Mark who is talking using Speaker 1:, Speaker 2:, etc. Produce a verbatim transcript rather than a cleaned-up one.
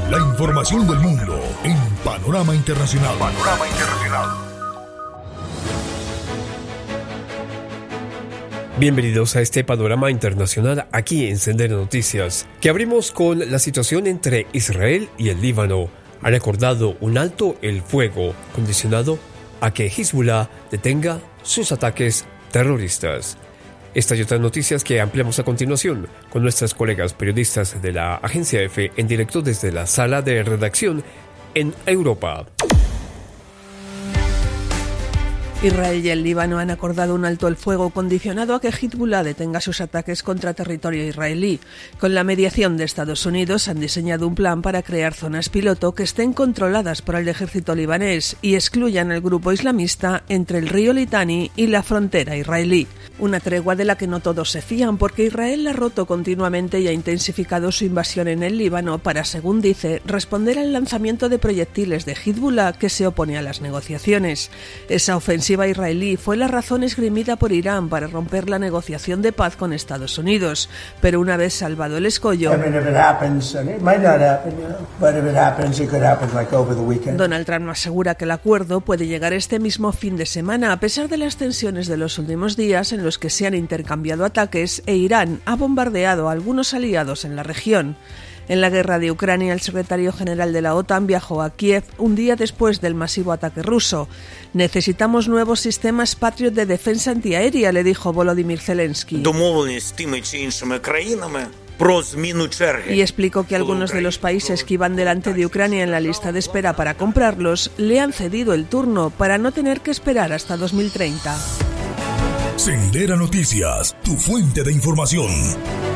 Speaker 1: La información del mundo en Panorama Internacional. Panorama Internacional.
Speaker 2: Bienvenidos a este Panorama Internacional aquí en Sendero Noticias, que abrimos con la situación entre Israel y el Líbano. Han acordado un alto el fuego condicionado a que Hezbollah detenga sus ataques terroristas. Estas y otras noticias que ampliamos a continuación con nuestras colegas periodistas de la agencia EFE en directo desde la sala de redacción en Europa.
Speaker 3: Israel y el Líbano han acordado un alto el fuego condicionado a que Hezbollah detenga sus ataques contra territorio israelí. Con la mediación de Estados Unidos han diseñado un plan para crear zonas piloto que estén controladas por el ejército libanés y excluyan el grupo islamista entre el río Litani y la frontera israelí. Una tregua de la que no todos se fían porque Israel ha roto continuamente y ha intensificado su invasión en el Líbano para, según dice, responder al lanzamiento de proyectiles de Hezbollah que se opone a las negociaciones. Esa ofensiva La ofensiva israelí fue la razón esgrimida por Irán para romper la negociación de paz con Estados Unidos, pero una vez salvado el escollo, Donald Trump asegura que el acuerdo puede llegar este mismo fin de semana, a pesar de las tensiones de los últimos días en los que se han intercambiado ataques e Irán ha bombardeado a algunos aliados en la región. En la guerra de Ucrania, el secretario general de la OTAN viajó a Kiev un día después del masivo ataque ruso. Necesitamos nuevos sistemas Patriot de defensa antiaérea, le dijo Volodymyr Zelensky. Y explicó que algunos de los países que iban delante de Ucrania en la lista de espera para comprarlos le han cedido el turno para no tener que esperar hasta dos mil treinta.
Speaker 1: Sendero Noticias, tu fuente de información.